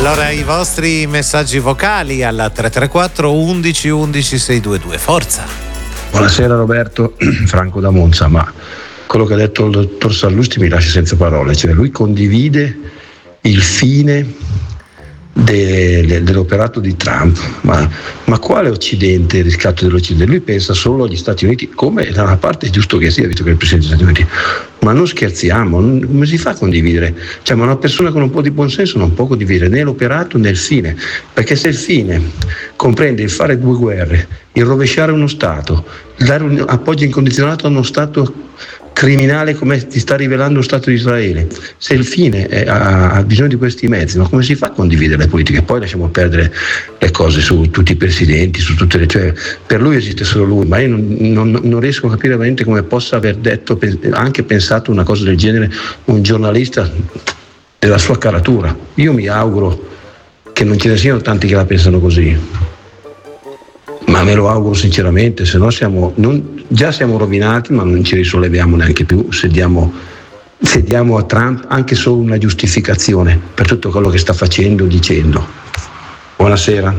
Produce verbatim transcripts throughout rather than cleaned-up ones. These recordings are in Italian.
Allora i vostri messaggi vocali alla tre tre quattro undici undici seicentoventidue. Forza. Buonasera Roberto, Franco da Monza, ma quello che ha detto il dottor Sallusti mi lascia senza parole, cioè lui condivide il fine de, de, dell'operato di Trump, ma, ma quale Occidente, il riscatto dell'Occidente? Lui pensa solo agli Stati Uniti, come da una parte è giusto che sia, visto che è il Presidente degli Stati Uniti, ma non scherziamo, non, come si fa a condividere? Cioè, ma una persona con un po' di buonsenso non può condividere né l'operato né il fine, perché se il fine comprende il fare due guerre, il rovesciare uno Stato, dare un appoggio incondizionato a uno Stato criminale come ti sta rivelando lo Stato di Israele, se il fine è, ha, ha bisogno di questi mezzi, ma come si fa a condividere le politiche? Poi lasciamo perdere le cose su tutti i presidenti, su tutte le, cioè, per lui esiste solo lui, ma io non, non, non riesco a capire veramente come possa aver detto, anche pensato una cosa del genere un giornalista della sua caratura. Io mi auguro che non ce ne siano tanti che la pensano così, ma me lo auguro sinceramente, se no siamo, non, già siamo rovinati, ma non ci risolleviamo neanche più se diamo, se diamo a Trump anche solo una giustificazione per tutto quello che sta facendo, dicendo. Buonasera.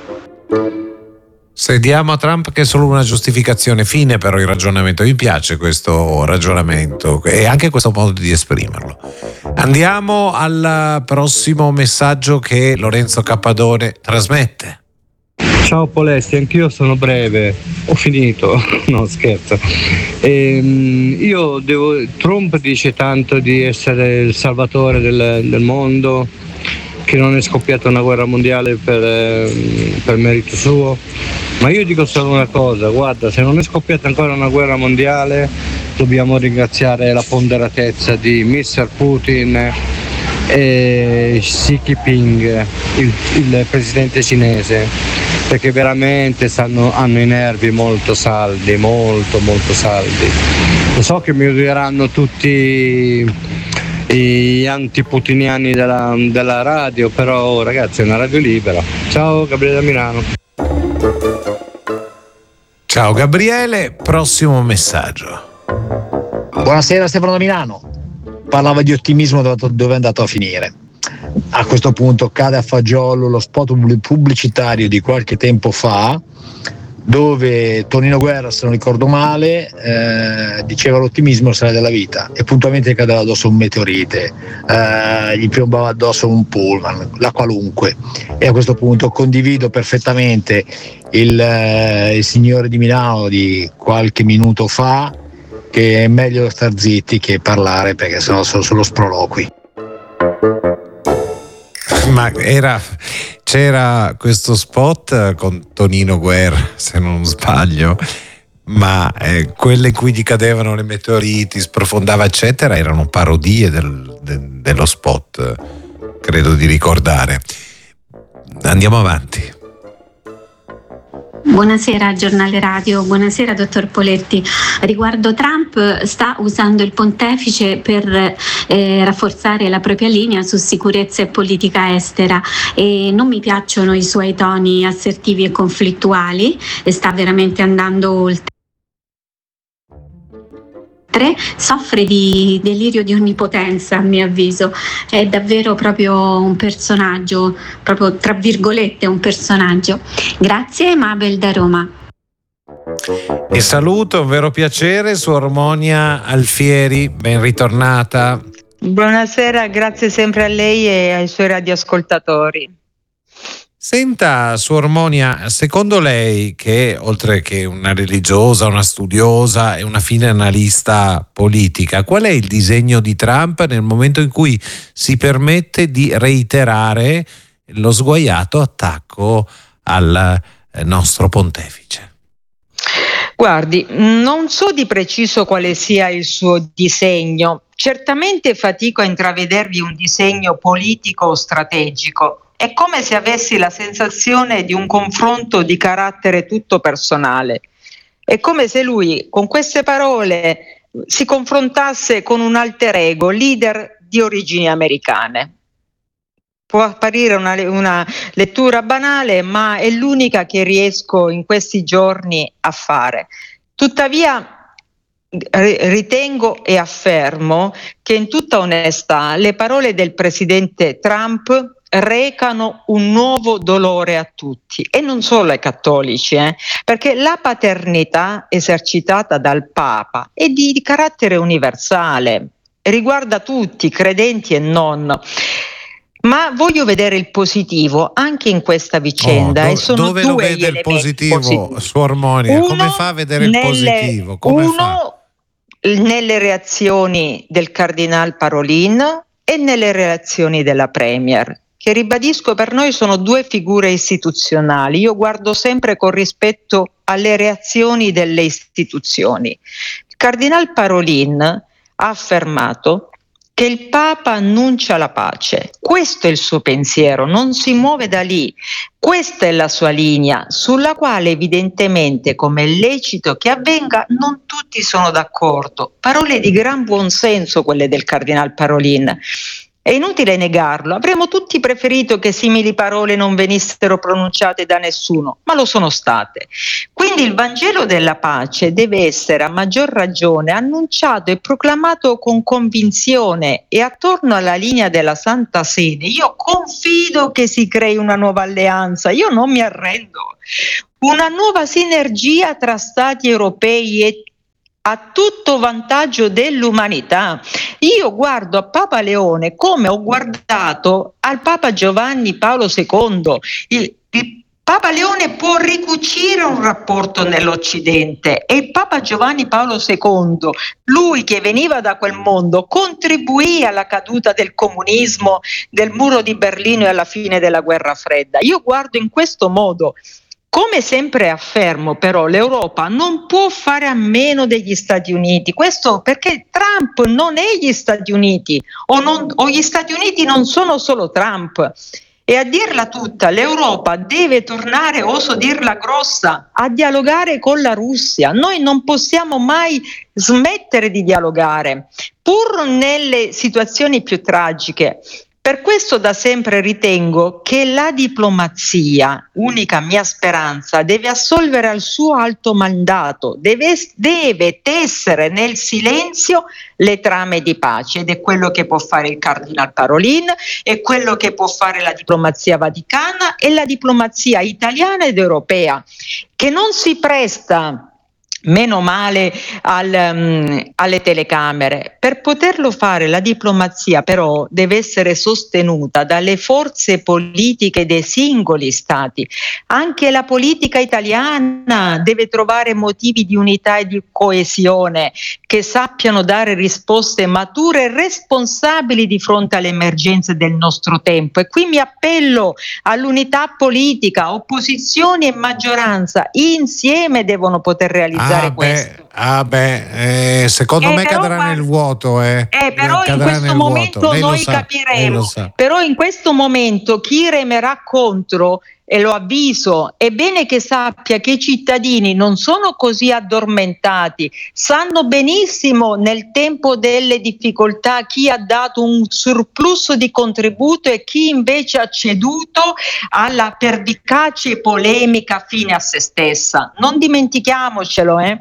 Se diamo a Trump che è solo una giustificazione, fine però il ragionamento. Mi piace questo ragionamento e anche questo modo di esprimerlo. Andiamo al prossimo messaggio che Lorenzo Cappadone trasmette. Ciao Polesti, anch'io sono breve, ho finito, no scherzo. Ehm, io devo, Trump dice tanto di essere il salvatore del, del mondo, che non è scoppiata una guerra mondiale per, per merito suo, ma io dico solo una cosa, guarda, se non è scoppiata ancora una guerra mondiale dobbiamo ringraziare la ponderatezza di mister Putin e Xi Jinping, il, il presidente cinese, perché veramente stanno, hanno i nervi molto saldi, molto molto saldi. Lo so che mi odieranno tutti gli antiputiniani della, della radio, però ragazzi è una radio libera. Ciao Gabriele da Milano. Ciao Gabriele, prossimo messaggio. Buonasera Stefano da Milano. Parlava di ottimismo dove è andato a finire. A questo punto cade a fagiolo lo spot pubblicitario di qualche tempo fa, dove Tonino Guerra, se non ricordo male, eh, diceva l'ottimismo sarà della vita, e puntualmente cadeva addosso un meteorite, eh, gli piombava addosso un pullman, la qualunque. E a questo punto condivido perfettamente il, eh, il signore di Milano di qualche minuto fa, che è meglio star zitti che parlare, perché sennò sono solo sproloqui. Ma era, c'era questo spot con Tonino Guerra, se non sbaglio, ma eh, quelle in cui gli cadevano le meteoriti, sprofondava eccetera, erano parodie del, de, dello spot, credo di ricordare. Andiamo avanti. Buonasera Giornale Radio, buonasera dottor Poletti. Riguardo Trump, sta usando il pontefice per eh, rafforzare la propria linea su sicurezza e politica estera, e non mi piacciono i suoi toni assertivi e conflittuali, e sta veramente andando oltre. Soffre di delirio di onnipotenza, a mio avviso, è davvero proprio un personaggio, proprio tra virgolette un personaggio. Grazie, Mabel da Roma. E saluto, un vero piacere, Suor Monia Alfieri, ben ritornata. Buonasera, grazie sempre a lei e ai suoi radioascoltatori. Senta, Suor Monia, secondo lei, che oltre che una religiosa, una studiosa e una fine analista politica, qual è il disegno di Trump nel momento in cui si permette di reiterare lo sguaiato attacco al nostro pontefice? Guardi, non so di preciso quale sia il suo disegno, certamente fatico a intravedervi un disegno politico o strategico. È come se avessi la sensazione di un confronto di carattere tutto personale. È come se lui, con queste parole, si confrontasse con un alter ego, leader di origini americane. Può apparire una, una lettura banale, ma è l'unica che riesco in questi giorni a fare. Tuttavia, ritengo e affermo che in tutta onestà le parole del presidente Trump recano un nuovo dolore a tutti e non solo ai cattolici, eh, perché la paternità esercitata dal Papa è di, di carattere universale, riguarda tutti, credenti e non. Ma voglio vedere il positivo anche in questa vicenda. Oh, do, e sono dove due lo vede il positivo, positivi. Suor Monica? Uno, come fa a vedere nelle, il positivo? Come uno fa? nelle reazioni del Cardinal Parolin e nelle reazioni della Premier, che ribadisco per noi sono due figure istituzionali. Io guardo sempre con rispetto alle reazioni delle istituzioni. Il Cardinal Parolin ha affermato che il Papa annuncia la pace. Questo è il suo pensiero, non si muove da lì. Questa è la sua linea, sulla quale evidentemente, come è lecito che avvenga, non tutti sono d'accordo. Parole di gran buonsenso quelle del Cardinal Parolin. È inutile negarlo, avremmo tutti preferito che simili parole non venissero pronunciate da nessuno, ma lo sono state. Quindi il Vangelo della pace deve essere a maggior ragione annunciato e proclamato con convinzione, e attorno alla linea della Santa Sede io confido che si crei una nuova alleanza, io non mi arrendo, una nuova sinergia tra stati europei e a tutto vantaggio dell'umanità. Io guardo a Papa Leone come ho guardato al Papa Giovanni Paolo secondo. Il, il Papa Leone può ricucire un rapporto nell'Occidente e il Papa Giovanni Paolo secondo, lui che veniva da quel mondo, contribuì alla caduta del comunismo, del muro di Berlino e alla fine della guerra fredda. Io guardo in questo modo. Come sempre affermo, però, l'Europa non può fare a meno degli Stati Uniti. Questo perché Trump non è gli Stati Uniti, o, non, o gli Stati Uniti non sono solo Trump. E a dirla tutta, l'Europa deve tornare, oso dirla grossa, a dialogare con la Russia. Noi non possiamo mai smettere di dialogare, pur nelle situazioni più tragiche. Per questo da sempre ritengo che la diplomazia, unica mia speranza, deve assolvere al suo alto mandato, deve, deve tessere nel silenzio le trame di pace, ed è quello che può fare il Cardinal Parolin, è quello che può fare la diplomazia vaticana e la diplomazia italiana ed europea, che non si presta meno male al, um, alle telecamere. Per poterlo fare la diplomazia però deve essere sostenuta dalle forze politiche dei singoli stati. Anche la politica italiana deve trovare motivi di unità e di coesione che sappiano dare risposte mature e responsabili di fronte alle emergenze del nostro tempo. E qui mi appello all'unità politica, opposizioni e maggioranza insieme devono poter realizzare Ah, questo. beh, ah beh, eh, secondo Eh, me però, cadrà guarda, nel vuoto. Eh. eh, però in questo momento noi sa, capiremo. Però in questo momento chi remerà contro, e lo avviso, è bene che sappia che i cittadini non sono così addormentati, sanno benissimo nel tempo delle difficoltà chi ha dato un surplus di contributo e chi invece ha ceduto alla pervicace polemica fine a se stessa. Non dimentichiamocelo, eh.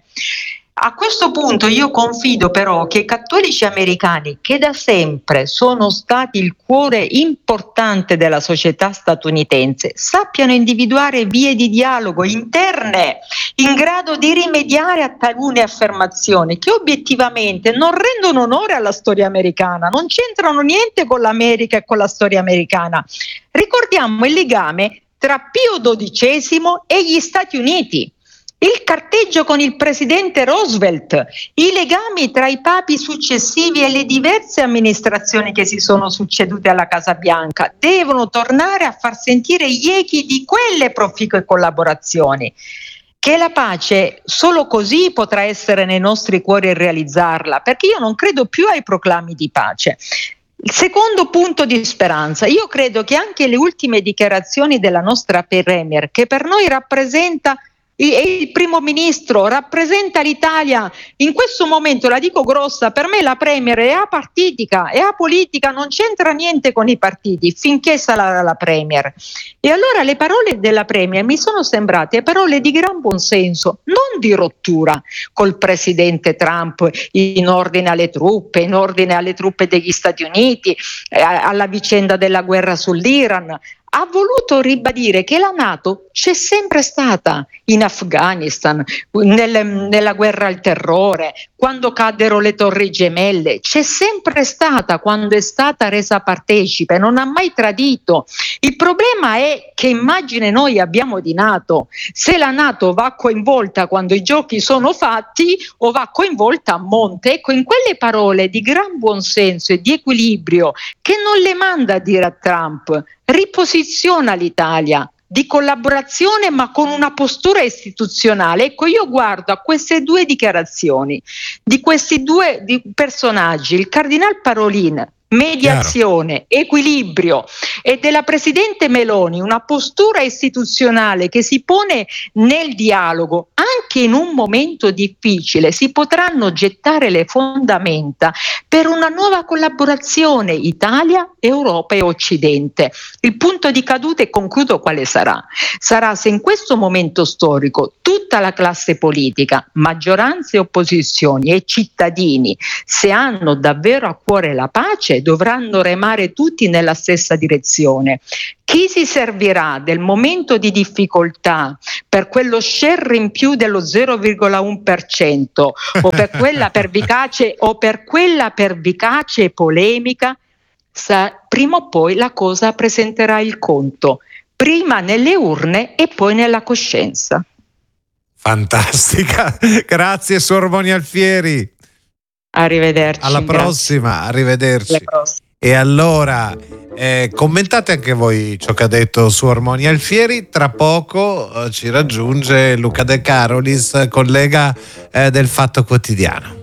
A questo punto io confido però che i cattolici americani, che da sempre sono stati il cuore importante della società statunitense, sappiano individuare vie di dialogo interne in grado di rimediare a talune affermazioni che obiettivamente non rendono onore alla storia americana, non c'entrano niente con l'America e con la storia americana. Ricordiamo il legame tra Pio dodicesimo e gli Stati Uniti, il carteggio con il presidente Roosevelt, i legami tra i papi successivi e le diverse amministrazioni che si sono succedute alla Casa Bianca devono tornare a far sentire gli echi di quelle proficue collaborazioni. Che la pace solo così potrà essere nei nostri cuori e realizzarla, perché io non credo più ai proclami di pace. Il secondo punto di speranza, io credo che anche le ultime dichiarazioni della nostra Premier, che per noi rappresenta e il primo ministro, rappresenta l'Italia. In questo momento, la dico grossa, per me la Premier è apartitica, è apolitica, non c'entra niente con i partiti finché sarà la Premier. E allora le parole della Premier mi sono sembrate parole di gran buonsenso, non di rottura col presidente Trump in ordine alle truppe, in ordine alle truppe degli Stati Uniti, eh, alla vicenda della guerra sull'Iran. Ha voluto ribadire che la NATO c'è sempre stata in Afghanistan, nel, nella guerra al terrore, quando caddero le torri gemelle, c'è sempre stata quando è stata resa partecipe, non ha mai tradito. Il problema è che immagine noi abbiamo di NATO, se la NATO va coinvolta quando i giochi sono fatti o va coinvolta a monte. Ecco, in quelle parole di gran buonsenso e di equilibrio che non le manda a dire a Trump, riposiziona l'Italia di collaborazione ma con una postura istituzionale. Ecco, io guardo a queste due dichiarazioni di questi due di personaggi, il cardinal Parolin, mediazione, Chiaro. equilibrio, e della Presidente Meloni, una postura istituzionale che si pone nel dialogo. Anche in un momento difficile si potranno gettare le fondamenta per una nuova collaborazione Italia, Europa e Occidente. Il punto di caduta, e concludo, quale sarà? Sarà se in questo momento storico tutta la classe politica, maggioranze e opposizioni e cittadini, se hanno davvero a cuore la pace, dovranno remare tutti nella stessa direzione. Chi si servirà del momento di difficoltà per quello share in più dello zero virgola uno per cento o per quella pervicace o per quella pervicace polemica, sa, prima o poi la cosa presenterà il conto, prima nelle urne e poi nella coscienza. Fantastica, grazie Suor Moni Alfieri. Arrivederci. Alla prossima, arrivederci. E allora eh, commentate anche voi ciò che ha detto Suor Moni Alfieri. Tra poco eh, ci raggiunge Luca De Carolis, collega eh, del Fatto Quotidiano.